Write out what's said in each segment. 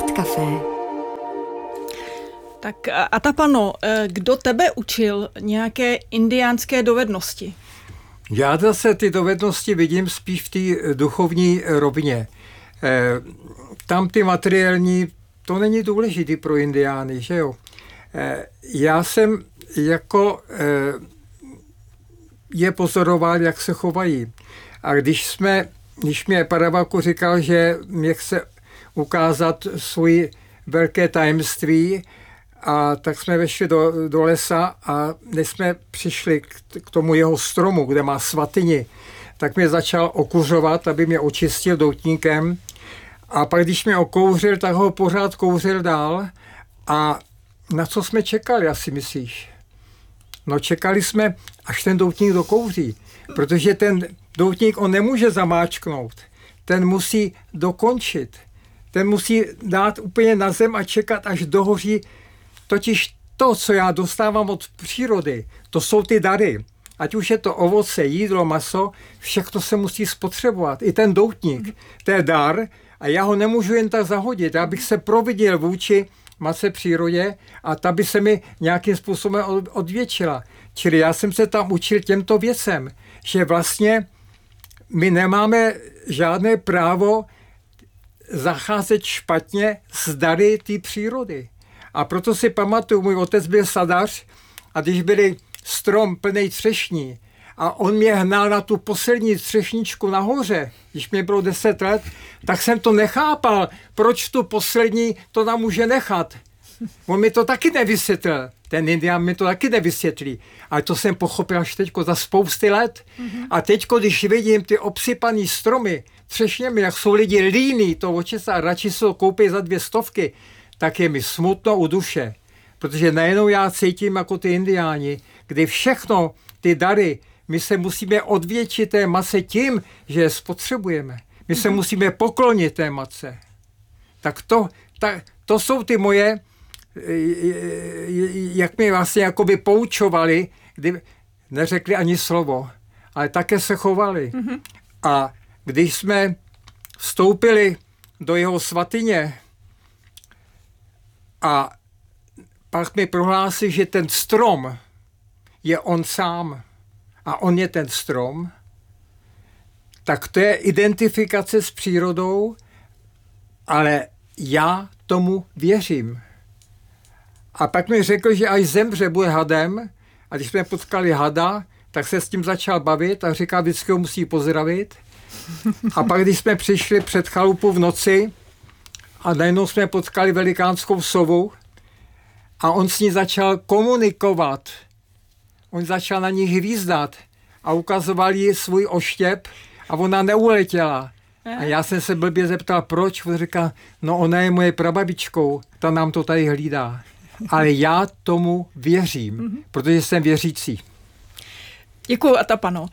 Art Café. Tak Atapano, kdo tebe učil nějaké indiánské dovednosti? Já zase ty dovednosti vidím spíš v té duchovní rovině. Tam ty materiální, to není důležitý pro indiány, že jo. Já jsem jako je pozoroval, jak se chovají. A když mě Paravaku říkal, že mě chce ukázat svůj velké tajemství, a tak jsme vešli do lesa a než jsme přišli k tomu jeho stromu, kde má svatyni, tak mě začal okuřovat, aby mě očistil doutníkem. A pak, když mě okouřil, tak ho pořád kouřil dál. A na co jsme čekali, asi myslíš? No čekali jsme, až ten doutník dokouří. Protože ten doutník on nemůže zamáčknout. Ten musí dokončit. Ten musí dát úplně na zem a čekat, až dohoří. Totiž to, co já dostávám od přírody, to jsou ty dary. Ať už je to ovoce, jídlo, maso, všechno se musí spotřebovat. I ten doutník, to je dar a já ho nemůžu jen tak zahodit. Já bych se providěl vůči matce přírodě a ta by se mi nějakým způsobem odvětšila. Čili já jsem se tam učil těmto věcem, že vlastně my nemáme žádné právo zacházet špatně s dary té přírody. A proto si pamatuju, můj otec byl sadař a když byli strom plnej třešní a on mě hnal na tu poslední třešničku nahoře, když mě bylo 10 let, tak jsem to nechápal, proč tu poslední to nám může nechat. On mi to taky nevysvětlil. Ten Indián mi to taky nevysvětlí. Ale to jsem pochopil až teďko za spousty let. A teďko, když vidím ty obsypaný stromy třešněmi, jak jsou lidi líní to očesa a radši se to koupí za 200, tak je mi smutno u duše. Protože najednou já cítím jako ty indiáni, kdy všechno ty dary, my se musíme odvětšit té matce tím, že je spotřebujeme. My se musíme poklonit té matce. Tak to jsou ty moje, jak mě vlastně jakoby poučovali, kdy neřekli ani slovo, ale také se chovali. A když jsme vstoupili do jeho svatyně a pak mi prohlásil, že ten strom je on sám a on je ten strom, tak to je identifikace s přírodou, ale já tomu věřím. A pak mi řekl, že až zemře, bude hadem, a když jsme potkali hada, tak se s tím začal bavit a říkal, vždycky ho musí pozdravit. A pak, když jsme přišli před chalupu v noci a najednou jsme potkali velikánskou sovu a on s ní začal komunikovat. On začal na ní hvízdat a ukazoval jí svůj oštěp a ona neuletěla. A já jsem se blbě zeptal, proč? On říká, no ona je moje prababičkou, ta nám to tady hlídá. Ale já tomu věřím, protože jsem věřící. Děkuju, Atapano.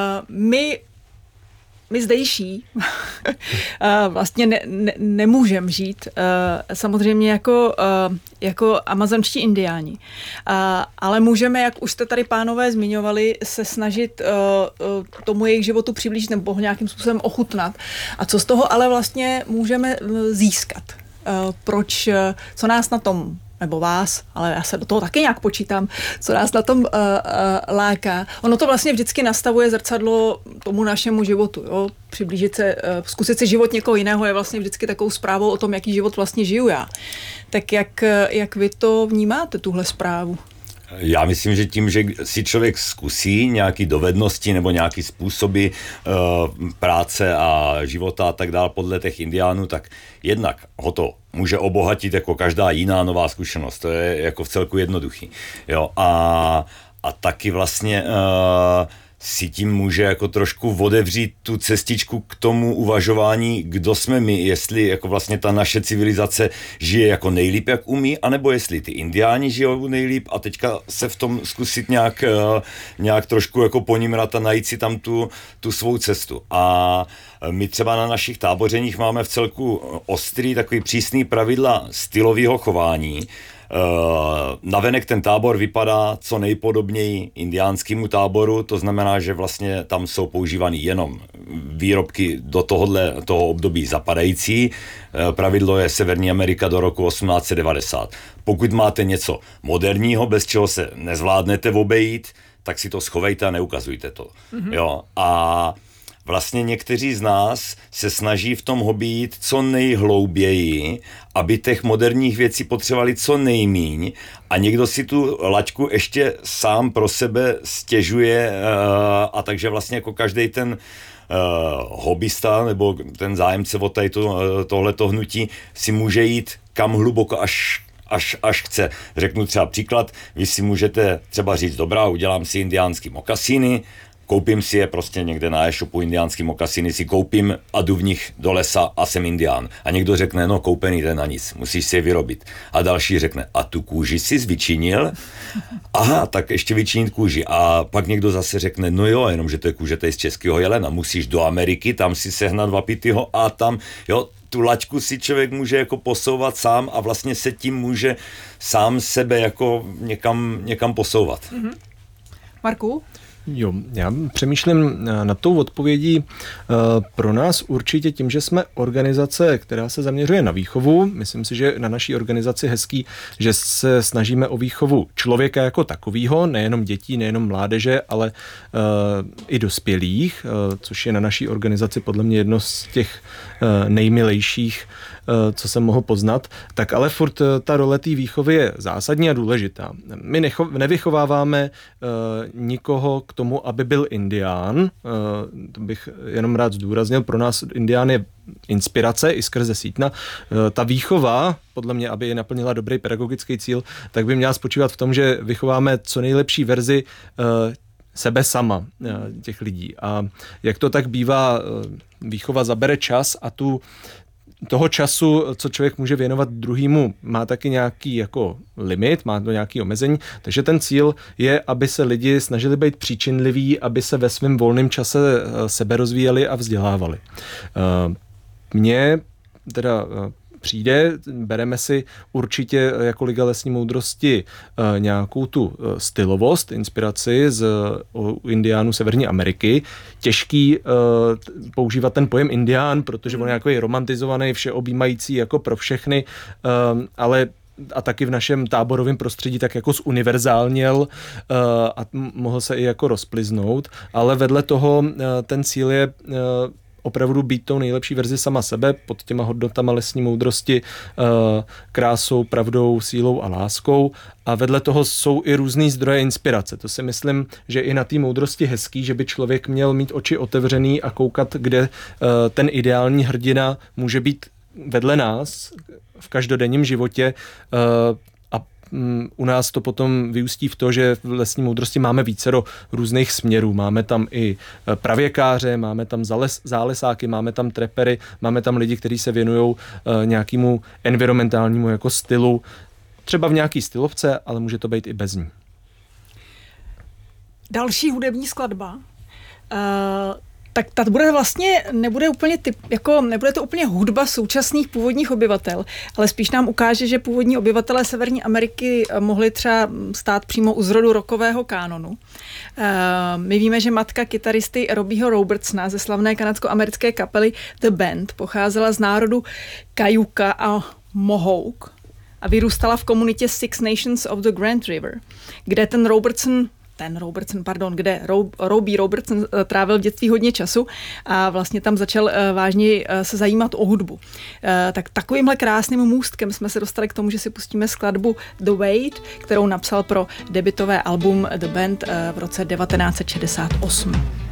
My zdejší vlastně nemůžeme žít samozřejmě jako amazonští indiáni. Ale můžeme, jak už jste tady pánové zmiňovali, se snažit tomu jejich životu přiblížit nebo ho nějakým způsobem ochutnat. A co z toho ale vlastně můžeme získat? Co nás na tom, nebo vás, ale já se do toho taky nějak počítám, co nás na tom láká. Ono to vlastně vždycky nastavuje zrcadlo tomu našemu životu. Jo? Přiblížit se, zkusit si život někoho jiného je vlastně vždycky takovou zprávou o tom, jaký život vlastně žiju já. Tak jak vy to vnímáte, tuhle zprávu? Já myslím, že tím, že si člověk zkusí nějaké dovednosti nebo nějaké způsoby práce a života a tak dále podle těch indiánů, tak jednak ho to může obohatit jako každá jiná nová zkušenost. To je jako v celku jednoduchý. Jo? A taky vlastně si tím může jako trošku otevřít tu cestičku k tomu uvažování, kdo jsme my, jestli jako vlastně ta naše civilizace žije jako nejlíp, jak umí, anebo jestli ty indiáni žijou nejlíp a teďka se v tom zkusit nějak trošku jako ponimrat a najít si tam tu svou cestu. A my třeba na našich tábořeních máme v celku ostrý, takový přísný pravidla stylového chování, navenek ten tábor vypadá co nejpodobněji indiánskému táboru, to znamená, že vlastně tam jsou používány jenom výrobky do toho období zapadající. Pravidlo je Severní Amerika do roku 1890. Pokud máte něco moderního, bez čeho se nezvládnete obejít, tak si to schovejte a neukazujte to. Mm-hmm. Jo? A vlastně někteří z nás se snaží v tom hobby jít co nejhlouběji, aby těch moderních věcí potřebovali co nejmíň a někdo si tu laťku ještě sám pro sebe stěžuje a takže vlastně jako každý ten hobbysta nebo ten zájemce o tohleto hnutí si může jít kam hluboko až chce. Řeknu třeba příklad, vy si můžete třeba říct, dobrá, udělám si indiánský mokasíny, koupím si je prostě někde na e-shopu, indiánský mokasíny si koupím a jdu v nich do lesa a jsem indián. A někdo řekne, no koupený jde na nic, musíš si je vyrobit. A další řekne, a tu kůži si vyčinil? Aha, tak ještě vyčinit kůži. A pak někdo zase řekne, no jo, jenomže to je kůže z českého jelena, musíš do Ameriky, tam si sehnat vapitýho a tam, jo, tu laťku si člověk může jako posouvat sám a vlastně se tím může sám sebe jako někam posouvat. Mm-hmm. Marku? Jo, já přemýšlím nad tou odpovědí. Pro nás určitě tím, že jsme organizace, která se zaměřuje na výchovu, myslím si, že na naší organizaci hezký, že se snažíme o výchovu člověka jako takovýho, nejenom dětí, nejenom mládeže, ale i dospělých, což je na naší organizaci podle mě jedno z těch nejmilejších, co jsem mohl poznat, tak ale furt ta role té výchovy je zásadní a důležitá. My nevychováváme nikoho k tomu, aby byl indián. To bych jenom rád zdůraznil. Pro nás indián je inspirace i skrze sítna. Ta výchova, podle mě, aby je naplnila dobrý pedagogický cíl, tak by měla spočívat v tom, že vychováme co nejlepší verzi sebe sama těch lidí. A jak to tak bývá, výchova zabere čas a toho času, co člověk může věnovat druhýmu, má taky nějaký jako limit, má to nějaký omezení, takže ten cíl je, aby se lidi snažili být příčinliví, aby se ve svém volném čase sebe rozvíjeli a vzdělávali. Mně teda přijde, bereme si určitě jako Liga lesní moudrosti nějakou tu stylovost, inspiraci z indiánů Severní Ameriky. Těžký používat ten pojem indián, protože on je jako romantizovaný, všeobjímající jako pro všechny, ale a taky v našem táborovém prostředí tak jako zuniverzálněl a mohl se i jako rozpliznout, ale vedle toho ten cíl je opravdu být tou nejlepší verzi sama sebe pod těma hodnotama lesní moudrosti, krásou, pravdou, sílou a láskou. A vedle toho jsou i různý zdroje inspirace. To si myslím, že i na té moudrosti hezký, že by člověk měl mít oči otevřený a koukat, kde ten ideální hrdina může být vedle nás v každodenním životě. U nás to potom vyústí v to, že v lesní moudrosti máme vícero různých směrů. Máme tam i pravěkáře, máme tam zálesáky, máme tam trepery, máme tam lidi, kteří se věnují nějakému environmentálnímu jako stylu. Třeba v nějaký stylovce, ale může to být i bez ní. Další hudební skladba. Tak ta bude vlastně, nebude to úplně hudba současných původních obyvatel, ale spíš nám ukáže, že původní obyvatelé Severní Ameriky mohli třeba stát přímo u zrodu rockového kánonu. My víme, že matka kytaristy Robbieho Robertsona ze slavné kanadsko-americké kapely The Band pocházela z národu Cayuga a Mohawk a vyrůstala v komunitě Six Nations of the Grand River, kde kde Robbie Robertson trávil v dětství hodně času a vlastně tam začal vážně se zajímat o hudbu. Tak takovýmhle krásným můstkem jsme se dostali k tomu, že si pustíme skladbu The Wait, kterou napsal pro debutové album The Band v roce 1968.